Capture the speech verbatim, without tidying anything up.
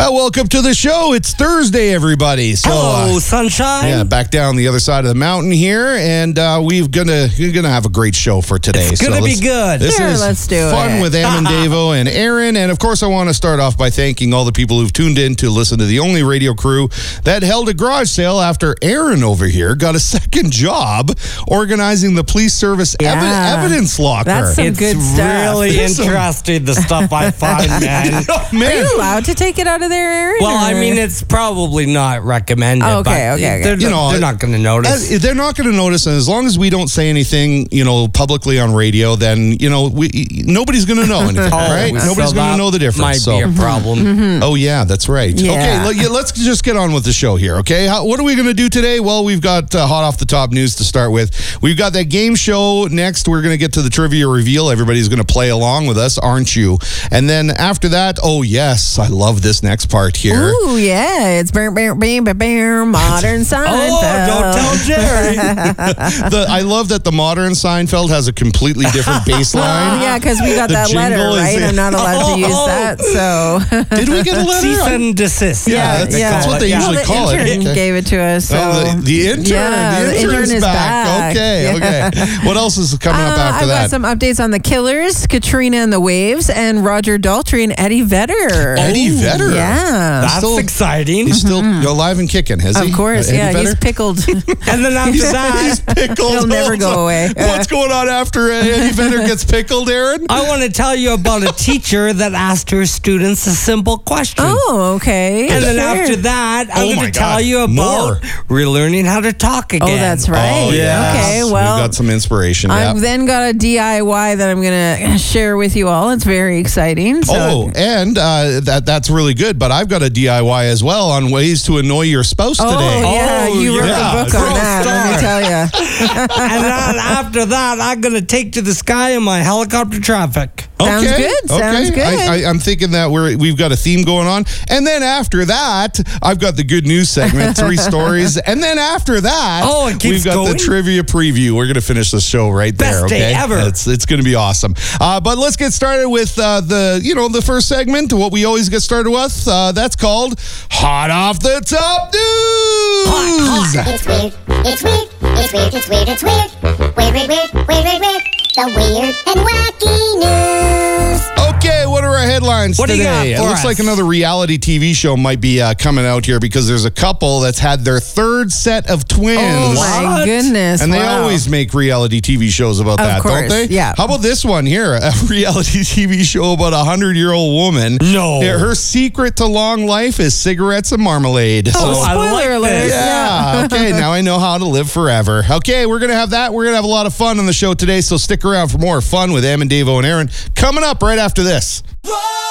Uh, welcome to the show. It's Thursday, everybody. So, Hello, uh, sunshine. Yeah, back down the other side of the mountain here, and uh, we're gonna we're gonna have a great show for today. It's gonna so be good. This Sure, is let's do fun it. with Amandavo and Aaron, and of course, I want to start off by thanking all the people who've tuned in to listen to the only radio crew that held a garage sale after Aaron over here got a second job organizing the police service evi- Yeah. evidence locker. That's some It's good stuff. really It's some- interesting, the stuff I find, man. Oh, Are man. you allowed to take it out of there, Aaron? Well, I or- mean, it's probably not recommended. Oh, okay, but okay, okay. They're, You know, they're not going to notice. Uh, they're not going to notice, and as long as we don't say anything, you know, publicly on radio, then you know, we nobody's going to know anything, right? so Nobody's going that to know the difference. Might so. be a problem. Oh yeah, that's right. Yeah. Okay, let, yeah, let's just get on with the show here. Okay, How, what are we going to do today? Well, we've got uh, hot off the top news to start with. We've got that game show next. We're going to get to the trivia reveal. Everybody's going to play along with us, aren't you? And then after that, oh yes, I love this next part here. Ooh, yeah. It's bam, bam, bam, bam, bam, modern Seinfeld. Oh, don't tell Jerry. The, I love that the modern Seinfeld has a completely different baseline. Oh, yeah, because we got The that letter, jingle is right? in- I'm not allowed to use Oh. that, so. Did we get a letter? Cease and desist. Yeah, that's- yeah. that's what they Yeah. usually well, the call it. intern Okay. gave it to us. So. Oh, the, the intern. Yeah, the the intern's intern is back. Okay, Yeah. okay. What else is coming up Uh, after I've that? got some updates on the Killers, Katrina and the Waves, and Roger Daltrey and Eddie Vedder. Eddie Vedder. Yeah. That's Still- exciting. He's still alive and kicking, has he? Of course, Eddie yeah, Vedder? he's pickled. And then after that, Pickled. He'll never go away. What's going on after uh, Eddie Vedder gets pickled, Aaron? I want to tell you about a teacher that asked her students a simple question. Oh, okay. And then Sure. after that, I'm Oh my going to tell God. you More. about relearning how to talk again. Oh, that's right. Oh, yes. Okay, We've well, got some inspiration. I've Yeah. then got a D I Y that I'm going to share with you all. It's very exciting. So. Oh, and uh, that that's really good. But I've got a D I Y as well on ways to annoy your spouse Oh, today. yeah, Oh, you wrote yeah. the book on Pro that, let me star. tell you. And then after that, I'm going to take to the sky in my helicopter traffic. Sounds Okay, good, sounds okay. good. I, I, I'm thinking that we're we've got a theme going on, and then after that, I've got the good news segment, three stories, and then after that, Oh, it keeps we've got going? the trivia preview. We're gonna finish the show right there. Best Okay, day ever. It's it's gonna be awesome. Uh, but let's get started with uh, the you know the first segment. What we always get started with. Uh, that's called Hot Off the Top News. It's weird, it's weird, it's weird, it's weird, it's weird. Weird, weird, weird, weird, weird, weird. The weird and wacky news. Okay, what are our headlines What do you today? got It for looks us? like another reality T V show might be uh, coming out here because there's a couple that's had their third set of twins. Oh, my What? goodness. And they wow. always make reality T V shows about Of that, don't course, they? yeah. How about this one here? A reality T V show about a hundred-year-old woman. No. Yeah, her secret to long life is cigarettes and marmalade. Oh, So- I spoiler like alert. this. yeah. Okay, now I know how to live forever. Okay, we're going to have that. We're going to have a lot of fun on the show today, so stick around for more fun with Amandavo and Aaron coming up right after this.